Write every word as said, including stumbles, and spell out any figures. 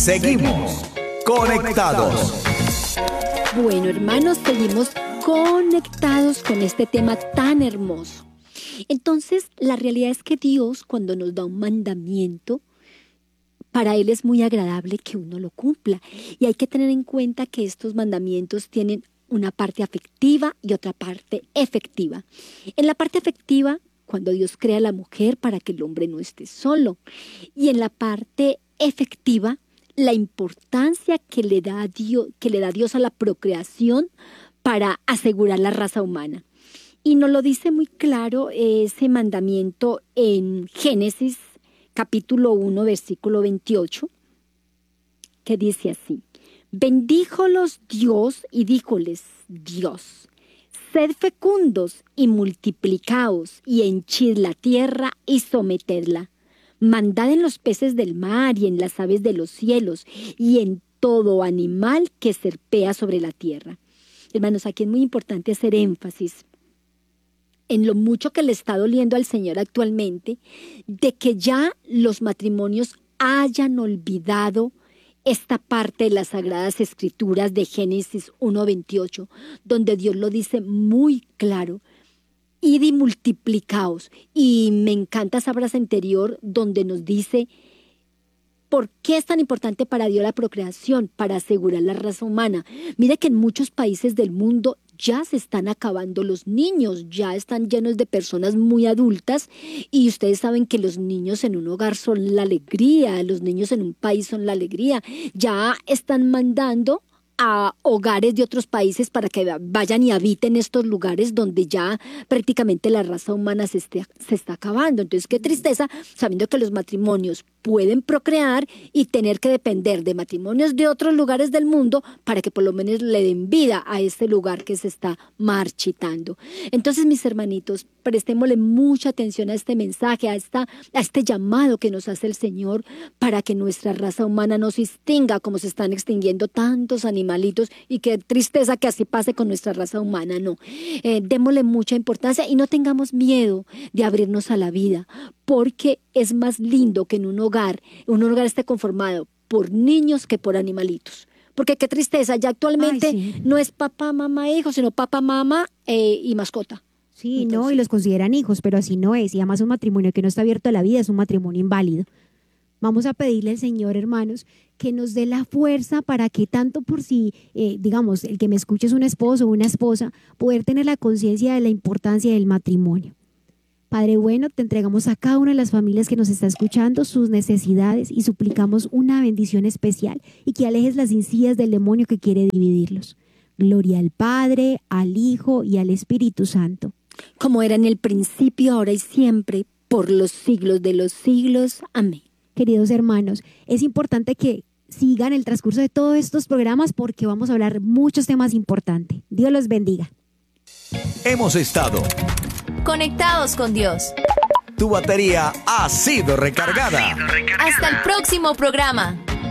Seguimos conectados. Bueno, hermanos, seguimos conectados con este tema tan hermoso. Entonces, la realidad es que Dios, cuando nos da un mandamiento, para Él es muy agradable que uno lo cumpla. Y hay que tener en cuenta que estos mandamientos tienen una parte afectiva y otra parte efectiva. En la parte afectiva, cuando Dios crea a la mujer para que el hombre no esté solo. Y en la parte efectiva, la importancia que le da a Dios, que le da Dios a la procreación para asegurar la raza humana. Y nos lo dice muy claro ese mandamiento en Génesis capítulo uno, versículo veintiocho, que dice así: bendíjolos Dios y díjoles Dios: sed fecundos y multiplicaos y henchid la tierra y sometedla. Mandad en los peces del mar y en las aves de los cielos y en todo animal que serpea sobre la tierra. Hermanos, aquí es muy importante hacer énfasis en lo mucho que le está doliendo al Señor actualmente, de que ya los matrimonios hayan olvidado esta parte de las Sagradas Escrituras de Génesis uno veintiocho, donde Dios lo dice muy claro: id y multiplicaos. Y me encanta esa frase anterior donde nos dice por qué es tan importante para Dios la procreación, para asegurar la raza humana. Mire que en muchos países del mundo ya se están acabando los niños, ya están llenos de personas muy adultas, y ustedes saben que los niños en un hogar son la alegría, los niños en un país son la alegría. Ya están mandando a hogares de otros países para que vayan y habiten estos lugares donde ya prácticamente la raza humana se, esté, se está acabando. Entonces, qué tristeza, sabiendo que los matrimonios pueden procrear y tener que depender de matrimonios de otros lugares del mundo para que por lo menos le den vida a este lugar que se está marchitando. Entonces, mis hermanitos, prestémosle mucha atención a este mensaje, a, esta, a este llamado que nos hace el Señor para que nuestra raza humana no se extinga como se están extinguiendo tantos animalitos, y qué tristeza que así pase con nuestra raza humana. No, eh, démosle mucha importancia y no tengamos miedo de abrirnos a la vida, porque es más lindo que en un hogar, un hogar esté conformado por niños que por animalitos. Porque qué tristeza, ya actualmente Ay, sí. no es papá, mamá, hijo, sino papá, mamá eh, y mascota. Sí, Entonces, no, y los consideran hijos, pero así no es. Y además un matrimonio que no está abierto a la vida es un matrimonio inválido. Vamos a pedirle al Señor, hermanos, que nos dé la fuerza para que tanto por si, eh, digamos, el que me escuche es un esposo o una esposa, poder tener la conciencia de la importancia del matrimonio. Padre bueno, te entregamos a cada una de las familias que nos está escuchando sus necesidades y suplicamos una bendición especial y que alejes las insidias del demonio que quiere dividirlos. Gloria al Padre, al Hijo y al Espíritu Santo. Como era en el principio, ahora y siempre, por los siglos de los siglos. Amén. Queridos hermanos, es importante que sigan el transcurso de todos estos programas porque vamos a hablar muchos temas importantes. Dios los bendiga. Hemos estado conectados con Dios. Tu batería ha sido recargada. Ha sido recargada. Hasta el próximo programa.